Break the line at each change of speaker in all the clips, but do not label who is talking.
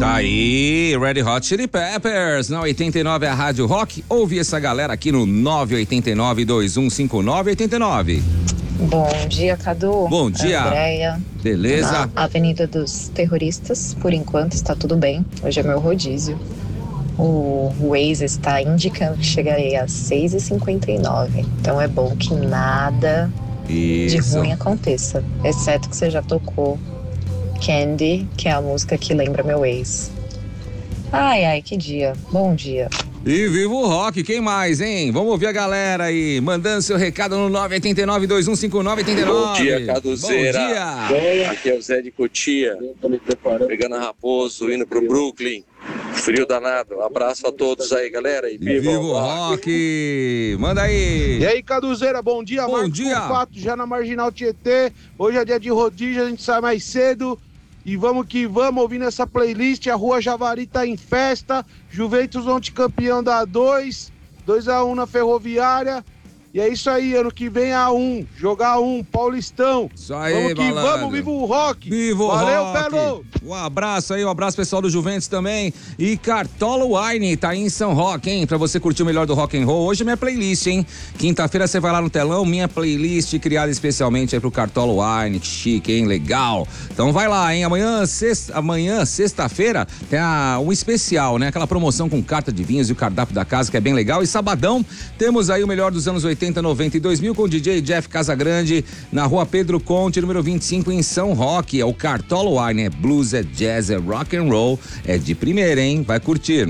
Tá aí, Red Hot Chili Peppers, na 89 é a Rádio Rock. Ouve essa galera aqui no 989-2159-89.
Bom dia, Cadu.
Bom dia.
Andréia.
Beleza?
Na Avenida dos Terroristas, por enquanto está tudo bem. Hoje é meu rodízio. O Waze está indicando que chegarei às 6h59. Então é bom que nada de ruim aconteça. Exceto que você já tocou Candy, que é a música que lembra meu ex. Ai, que dia. Bom dia.
E viva o rock, quem mais, hein? Vamos ouvir a galera aí, mandando seu recado no 989-2159-89.
Bom dia, Caduzeira.
Bom dia.
Aqui é o Zé de Cotia, pegando a Raposo, indo pro Brooklyn. Frio danado. Abraço a todos aí, galera. E viva
o rock. Manda aí.
E aí, Caduzeira, bom dia.
Bom dia.
Fato, já na Marginal Tietê. Hoje é dia de rodízio, a gente sai mais cedo. E vamos que vamos, ouvindo essa playlist. A Rua Javari tá em festa. Juventus ontem campeão da 2x1 na Ferroviária. E é isso aí, ano que vem A1, jogar A1, Paulistão.
Isso aí,
vamos que
malandro.
vamos, viva o rock.
Viva o
Valeu,
rock.
Pelo.
Um abraço aí, um abraço pessoal do Juventus também. E Cartola Wine tá aí em São Roque, hein? Pra você curtir o melhor do rock and roll. Hoje é minha playlist, hein? Quinta-feira você vai lá no telão, minha playlist criada especialmente aí pro Cartola Wine. Que chique, hein? Legal. Então vai lá, hein? Amanhã, sexta-feira, tem um especial, né? Aquela promoção com carta de vinhos e o cardápio da casa, que é bem legal. E sabadão, temos aí o melhor dos anos 80, 90 e 2000 com o DJ Jeff Casagrande na Rua Pedro Conte, número 25 em São Roque. É o Cartola Wine, é blues, é jazz, é rock and roll, é de primeira, hein? Vai curtir.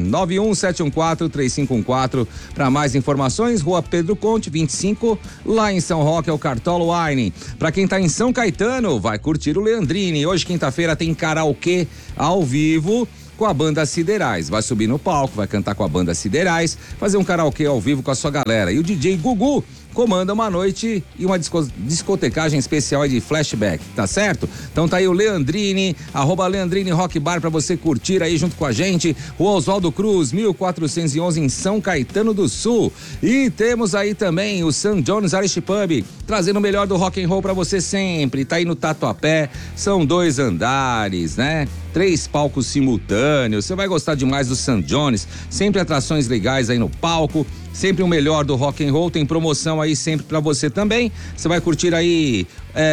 91714-3514 para mais informações. Rua Pedro Conte, 25, lá em São Roque, é o Cartola Wine. Para quem tá em São Caetano, vai curtir o Leandrini. Hoje, quinta-feira, tem karaokê ao vivo com a banda Siderais. Vai subir no palco, vai cantar com a banda Siderais, fazer um karaokê ao vivo com a sua galera. E o DJ Gugu comanda uma noite e uma discotecagem especial aí de flashback, tá certo? Então tá aí o Leandrini, @Leandrini Rock Bar pra você curtir aí junto com a gente. O Oswaldo Cruz, 1411 em São Caetano do Sul. E temos aí também o St. John's Irish Pub, trazendo o melhor do rock and roll pra você sempre. Tá aí no Tatuapé, são 2 andares, né? 3 palcos simultâneos. Você vai gostar demais do St. John's, sempre atrações legais aí no palco. Sempre o melhor do rock and roll, tem promoção aí sempre pra você também. Você vai curtir aí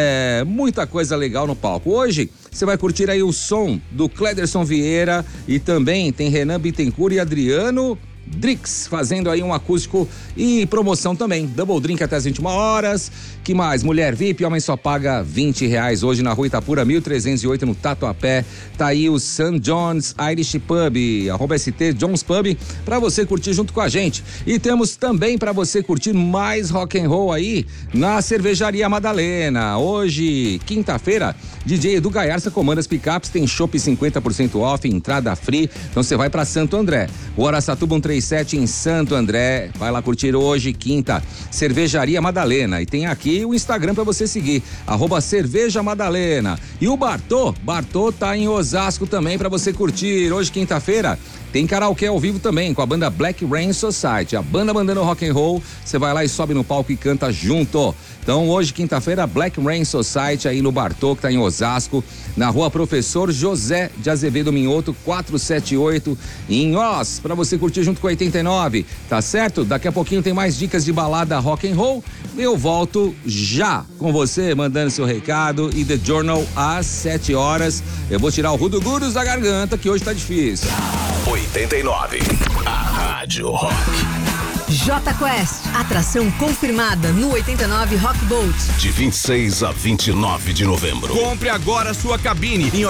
muita coisa legal no palco. Hoje você vai curtir aí o som do Clederson Vieira e também tem Renan Bittencourt e Adriano Drix fazendo aí um acústico e promoção também. Double drink até as 21 horas. Que mais? Mulher VIP, homem só paga R$20 hoje na Rua Itapura, 1308 no Tatuapé. Tá aí o St. John's Irish Pub, @ST John's Pub, pra você curtir junto com a gente. E temos também pra você curtir mais rock and roll aí na Cervejaria Madalena. Hoje, quinta-feira, DJ Edu Gaiarsa comanda as picapes, tem chopp 50% off, entrada free. Então você vai pra Santo André. O Araçatuba 137 em Santo André. Vai lá curtir hoje, quinta, Cervejaria Madalena. E tem aqui o Instagram pra você seguir, @Cerveja Madalena. E o Bartô tá em Osasco também pra você curtir. Hoje, quinta-feira, tem karaokê ao vivo também com a banda Black Rain Society, a banda mandando rock and roll. Você vai lá e sobe no palco e canta junto. Então hoje, quinta-feira, Black Rain Society aí no Bartô, que tá em Osasco, na Rua Professor José de Azevedo Minhoto, 478 em Oz, pra você curtir junto com a 89, tá certo? Daqui a pouquinho tem mais dicas de balada rock and roll. Eu volto já com você, mandando seu recado e The Journal às 7 horas. Eu vou tirar o Rudo Guros da garganta, que hoje tá difícil.
89, a Rádio Rock.
J Quest, atração confirmada no 89 Rock Boat.
De 26 a 29 de novembro.
Compre agora sua cabine em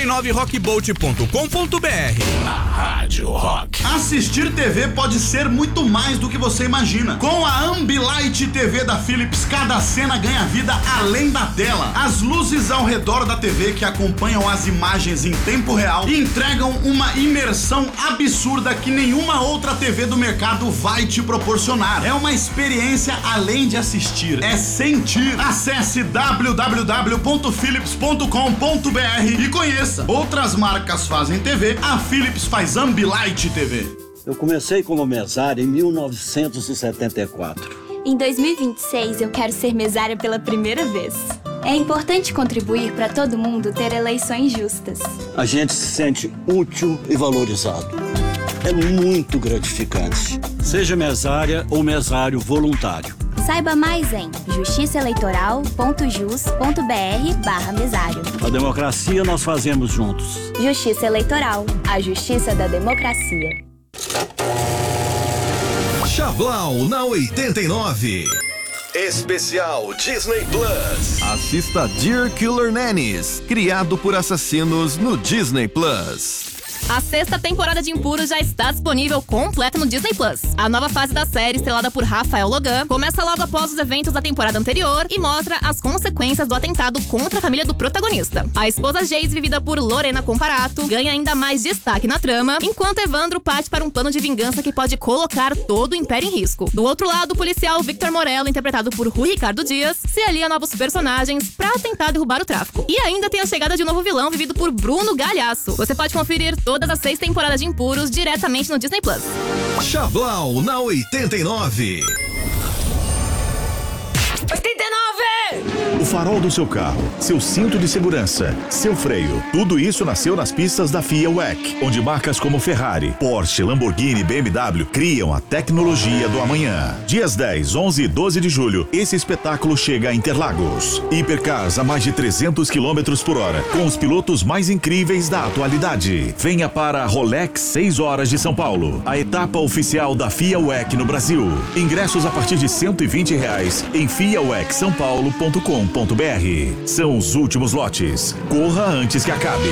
89rockboat.com.br.
A Rádio Rock.
Assistir TV pode ser muito mais do que você imagina. Com a Ambilight TV da Philips, cada cena ganha vida além da tela. As luzes ao redor da TV que acompanham as imagens em tempo real entregam uma imersão absurda que nenhuma outra TV do mercado vai te proporcionar. É uma experiência além de assistir, é sentir. Acesse www.philips.com.br e conheça. Outras marcas fazem TV, a Philips faz Ambilight TV.
Eu comecei como mesário em 1974.
Em 2026 eu quero ser mesária pela primeira vez. É importante contribuir para todo mundo ter eleições justas.
A gente se sente útil e valorizado. É muito gratificante. Seja mesária ou mesário voluntário.
Saiba mais em justiçaeleitoral.jus.br/mesário.
A democracia nós fazemos juntos.
Justiça Eleitoral, a justiça da democracia.
Chablau na 89. Especial Disney Plus. Assista Dear Killer Nannies, criado por assassinos no Disney Plus.
A 6ª temporada de Impuros já está disponível completa no Disney Plus. A nova fase da série, estrelada por Rafael Logan, começa logo após os eventos da temporada anterior e mostra as consequências do atentado contra a família do protagonista. A esposa Jace, vivida por Lorena Comparato, ganha ainda mais destaque na trama, enquanto Evandro parte para um plano de vingança que pode colocar todo o Império em risco. Do outro lado, o policial Victor Morello, interpretado por Rui Ricardo Dias, se alia a novos personagens para tentar derrubar o tráfico. E ainda tem a chegada de um novo vilão, vivido por Bruno Galhaço. Você pode conferir todas as 6 temporadas de Impuros diretamente no Disney Plus.
Chablau na 89.
89! O farol do seu carro, seu cinto de segurança, seu freio, tudo isso nasceu nas pistas da FIA WEC, onde marcas como Ferrari, Porsche, Lamborghini e BMW criam a tecnologia do amanhã. Dias 10, 11 e 12 de julho, esse espetáculo chega a Interlagos. Hipercars a mais de 300 km por hora, com os pilotos mais incríveis da atualidade. Venha para a Rolex 6 horas de São Paulo, a etapa oficial da FIA WEC no Brasil. Ingressos a partir de R$120 em fiawecsaopaulo.com.br. São os últimos lotes. Corra antes que acabe.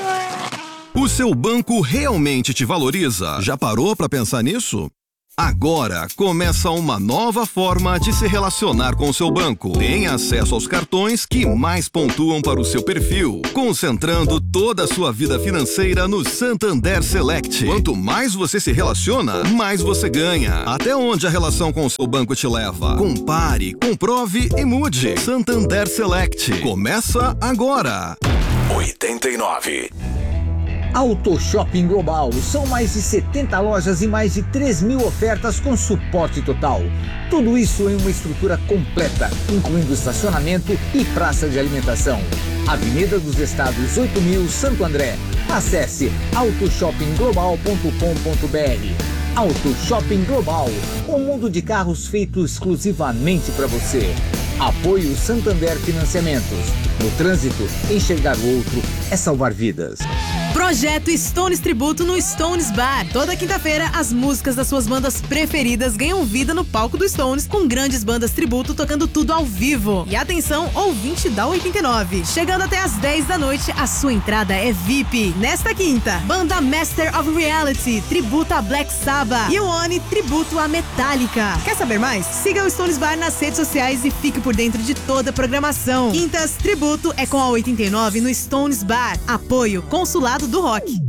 O seu banco realmente te valoriza? Já parou para pensar nisso? Agora começa uma nova forma de se relacionar com o seu banco. Tenha acesso aos cartões que mais pontuam para o seu perfil, concentrando toda a sua vida financeira no Santander Select. Quanto mais você se relaciona, mais você ganha. Até onde a relação com o seu banco te leva? Compare, comprove e mude. Santander Select. Começa agora.
89.
Auto Shopping Global. São mais de 70 lojas e mais de 3.000 ofertas com suporte total. Tudo isso em uma estrutura completa, incluindo estacionamento e praça de alimentação. Avenida dos Estados 8.000, Santo André. Acesse autoshoppingglobal.com.br. Auto Shopping Global, um mundo de carros feito exclusivamente para você. Apoio Santander Financiamentos. No trânsito, enxergar o outro é salvar vidas.
Projeto Stones Tributo no Stones Bar. Toda quinta-feira, as músicas das suas bandas preferidas ganham vida no palco do Stones, com grandes bandas tributo tocando tudo ao vivo. E atenção, ouvinte da 89. Chegando até às 10 da noite, a sua entrada é VIP. Nesta quinta, banda Master of Reality, tributo a Black Sabbath. E o Oni, tributo a Metallica. Quer saber mais? Siga o Stones Bar nas redes sociais e fique por dentro de toda a programação. Quintas, tributo é com a 89 no Stones Bar. Apoio Consulado do Rock.